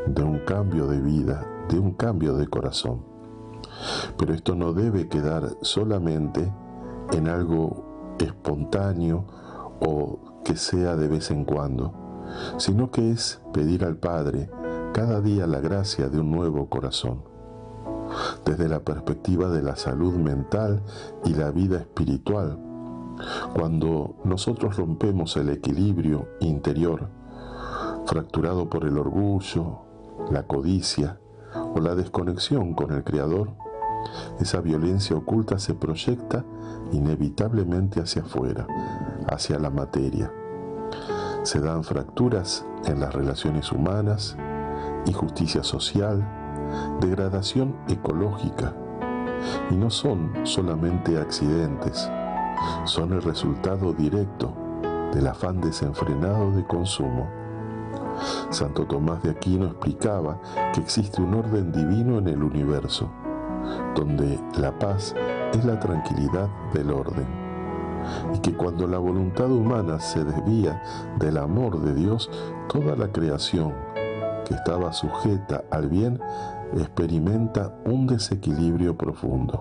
de un cambio de vida, de un cambio de corazón. Pero esto no debe quedar solamente en algo espontáneo o que sea de vez en cuando, sino que es pedir al Padre cada día la gracia de un nuevo corazón. Desde la perspectiva de la salud mental y la vida espiritual, cuando nosotros rompemos el equilibrio interior, fracturado por el orgullo, la codicia o la desconexión con el Creador, esa violencia oculta se proyecta inevitablemente hacia afuera, hacia la materia. Se dan fracturas en las relaciones humanas, injusticia social, degradación ecológica, y no son solamente accidentes, son el resultado directo del afán desenfrenado de consumo. Santo Tomás de Aquino explicaba que existe un orden divino en el universo, donde la paz es la tranquilidad del orden, y que cuando la voluntad humana se desvía del amor de Dios, toda la creación que estaba sujeta al bien experimenta un desequilibrio profundo.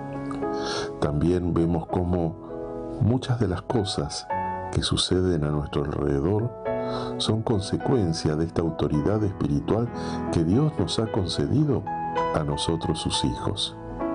También vemos cómo muchas de las cosas que suceden a nuestro alrededor son consecuencia de esta autoridad espiritual que Dios nos ha concedido a nosotros sus hijos.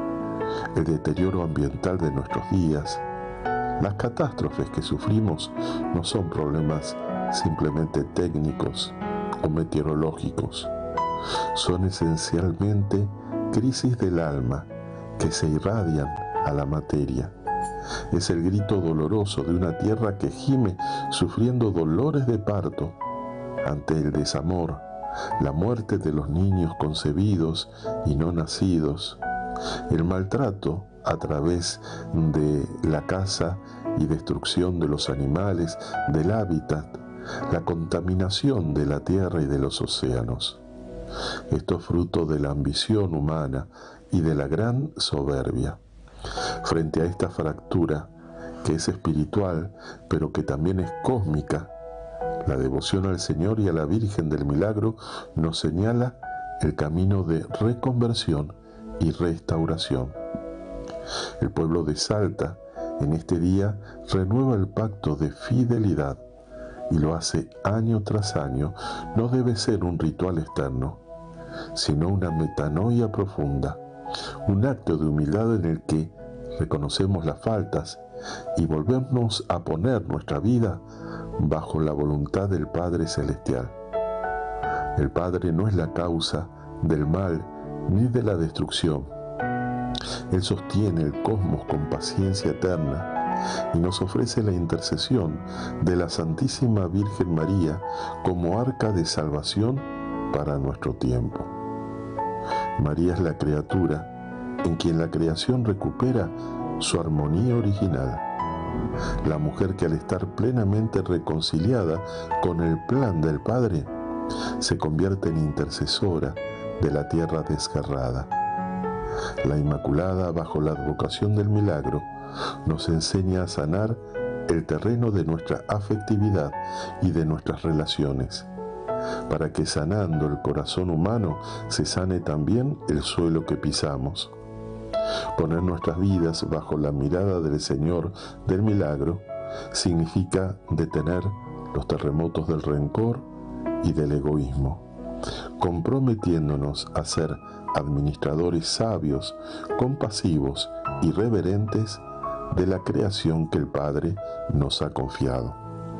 El deterioro ambiental de nuestros días, las catástrofes que sufrimos no son problemas simplemente técnicos o meteorológicos, son esencialmente crisis del alma que se irradian a la materia. Es el grito doloroso de una tierra que gime sufriendo dolores de parto ante el desamor, la muerte de los niños concebidos y no nacidos, el maltrato a través de la caza y destrucción de los animales, del hábitat, la contaminación de la tierra y de los océanos. Esto es fruto de la ambición humana y de la gran soberbia. Frente a esta fractura, que es espiritual, pero que también es cósmica, la devoción al Señor y a la Virgen del Milagro nos señala el camino de reconversión y restauración. El pueblo de Salta, en este día, renueva el pacto de fidelidad y lo hace año tras año. No debe ser un ritual externo, sino una metanoia profunda, un acto de humildad en el que reconocemos las faltas y volvemos a poner nuestra vida bajo la voluntad del Padre Celestial. El Padre no es la causa del mal ni de la destrucción. Él sostiene el cosmos con paciencia eterna y nos ofrece la intercesión de la Santísima Virgen María como arca de salvación para nuestro tiempo. María es la criatura en quien la creación recupera su armonía original. La mujer que al estar plenamente reconciliada con el plan del Padre, se convierte en intercesora de la tierra desgarrada. La Inmaculada, bajo la advocación del milagro, nos enseña a sanar el terreno de nuestra afectividad y de nuestras relaciones, para que sanando el corazón humano se sane también el suelo que pisamos. Poner nuestras vidas bajo la mirada del Señor del Milagro significa detener los terremotos del rencor y del egoísmo, comprometiéndonos a ser administradores sabios, compasivos y reverentes de la creación que el Padre nos ha confiado.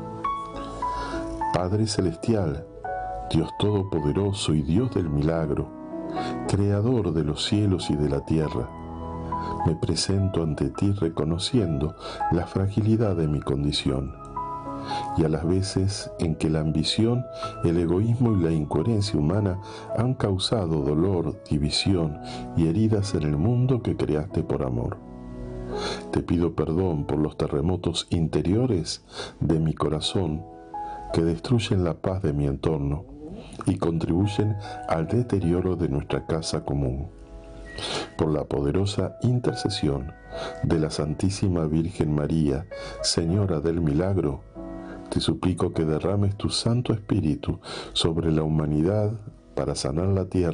Padre Celestial, Dios Todopoderoso y Dios del Milagro, Creador de los cielos y de la tierra, me presento ante ti reconociendo la fragilidad de mi condición y a las veces en que la ambición, el egoísmo y la incoherencia humana han causado dolor, división y heridas en el mundo que creaste por amor. Te pido perdón por los terremotos interiores de mi corazón que destruyen la paz de mi entorno y contribuyen al deterioro de nuestra casa común. Por la poderosa intercesión de la Santísima Virgen María, Señora del Milagro, te suplico que derrames tu Santo Espíritu sobre la humanidad para sanar la tierra